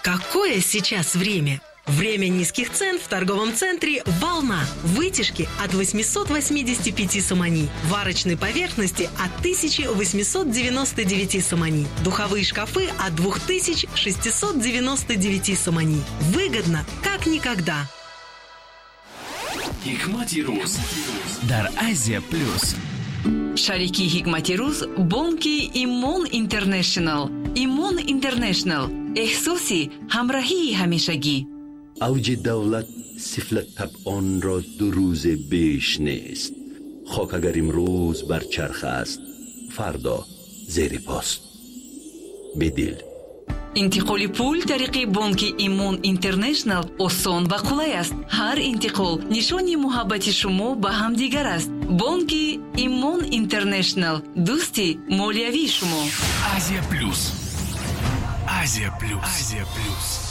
Какое сейчас время? Время низких цен в торговом центре «Волна». Вытяжки от 885 сомани. Варочной поверхности от 1899 сомани. Духовые шкафы от 2699 сомани. Выгодно, как никогда. Hikmati Ruz дар Азия Плюс. Шарики Hikmati Ruz бонки Имон Интернешнл. Имон Интернешнл. احساسی همراهی همیشگی. اوج دولت سفلت طبعان را 2 روز بیش نیست. خاک اگر امروز بر چرخ است، فردا زیر پاست. بدل انتقال پول طریق بانک ایمون اینترنشنل آسان و قلای است. هر انتقال نشانی محبت شما به هم دیگر است. بانک ایمون اینترنشنل، دوستی مالیوی شما. Азия Плюс. Азия Плюс. Азия Плюс.